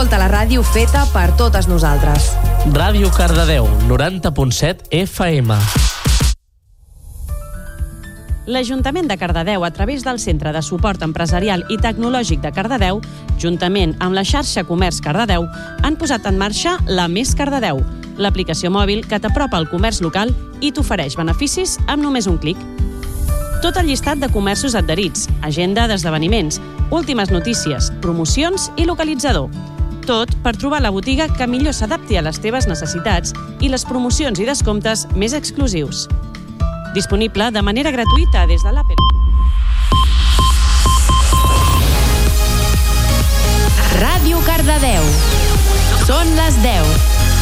Escolta la ràdio feta per totes nosaltres. Ràdio Cardedeu, 90.7 FM. L'Ajuntament de Cardedeu, a través del Centre de Suport Empresarial i Tecnològic de Cardedeu, juntament amb la xarxa Comerç Cardedeu, han posat en marxa la Més Cardedeu, l'aplicació mòbil que t'apropa al comerç local i t'ofereix beneficis amb només un clic. Tot el llistat de comerços adherits, agenda d'esdeveniments, últimes notícies, promocions i localitzador. Tot per trobar la botiga que millor s'adapti a les teves necessitats i les promocions i descomptes més exclusius. Disponible de manera gratuïta des de l'Apple. Ràdio Cardedeu. Són les 10.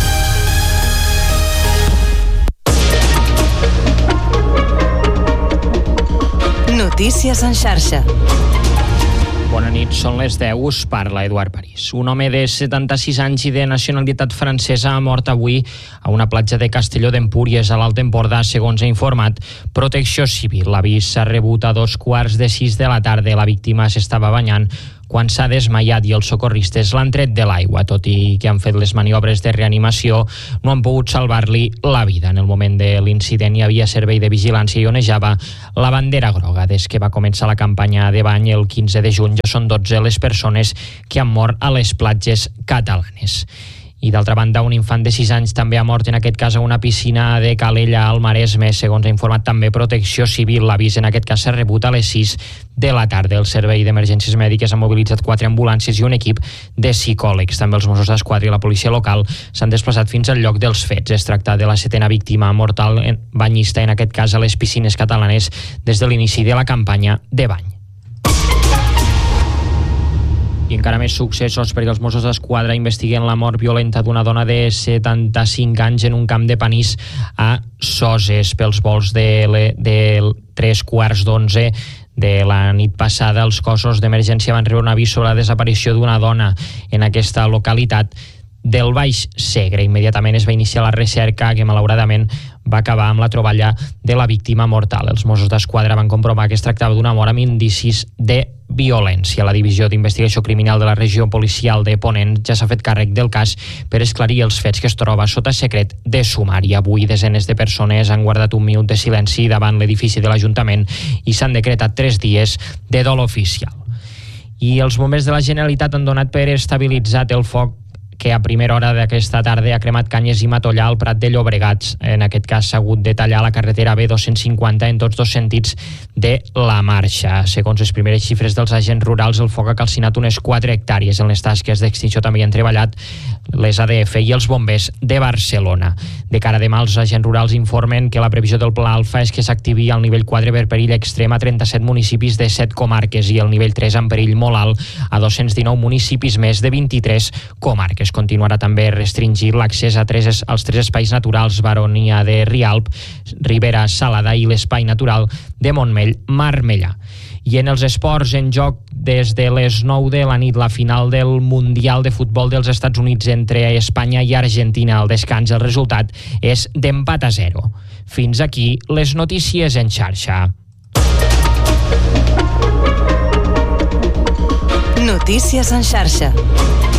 Notícies en xarxa. Bona nit, són les 10, us parla Eduard París. Un home de 76 anys i de nacionalitat francesa ha mort avui a una platja de Castelló d'Empúries, a l'Alt Empordà, segons ha informat Protecció Civil. L'avís s'ha rebut a 5:15 de la tarda. La víctima s'estava banyant quan s'ha desmaiat i els socorristes l'han tret de l'aigua. Tot i que han fet les maniobres de reanimació, no han pogut salvar-li la vida. En el moment de l'incident hi havia servei de vigilància i onejava la bandera groga. Des que va començar la campanya de bany el 15 de juny, ja són 12 les persones que han mort a les platges catalanes. I d'altra banda, un infant de 6 anys també ha mort, en aquest cas a una piscina de Calella, al Maresme, segons ha informat també Protecció Civil. L'avís en aquest cas s'ha rebut a les 6 de la tarda. El Servei d'Emergències Mèdiques ha mobilitzat 4 ambulàncies i un equip de psicòlegs. També els Mossos d'Esquadra i la policia local s'han desplaçat fins al lloc dels fets. Es tracta de la 7ª víctima mortal banyista, en aquest cas a les piscines catalanes, des de l'inici de la campanya de bany. I encara més successos, perquè els Mossos d'Esquadra investiguen la mort violenta d'una dona de 75 anys en un camp de panís a Soses. Pels vols de 3:15 de la nit passada, els cossos d'emergència van rebre un avís sobre la desaparició d'una dona en aquesta localitat del Baix Segre. Immediatament es va iniciar la recerca, que malauradament va acabar amb la troballa de la víctima mortal. Els Mossos d'Esquadra van comprovar que es tractava d'una mort amb indicis de violència. La Divisió d'Investigació Criminal de la Regió Policial de Ponent ja s'ha fet càrrec del cas per esclarir els fets, que es troba sota secret de sumari. Avui desenes de persones han guardat un minut de silenci davant l'edifici de l'Ajuntament i s'han decretat 3 dies de dol oficial. I els bombers de la Generalitat han donat per estabilitzat el foc que a primera hora d'aquesta tarda ha cremat Canyes i Matollar al Prat de Llobregat. En aquest cas s'ha hagut de tallar la carretera B250 en tots dos sentits de la marxa. Segons les primeres xifres dels agents rurals, el foc ha calcinat unes 4 hectàrees. En les tasques d'extinció també hi han treballat les ADF i els bombers de Barcelona. De cara a demà, els agents rurals informen que la previsió del Pla Alfa és que s'activi al nivell 4 per perill extrem a 37 municipis de 7 comarques i el nivell 3 amb perill molt alt a 219 municipis més de 23 comarques. Continuarà també restringir l'accés als 3 espais naturals: Baronia de Rialp, Ribera Salada i l'espai natural de Montmell-Marmellà. I en els esports, en joc des de les 9 de la nit, la final del Mundial de Futbol dels Estats Units entre Espanya i Argentina. Al descans, el resultat és d'empat a 0. Fins aquí les notícies en xarxa. Notícies en xarxa.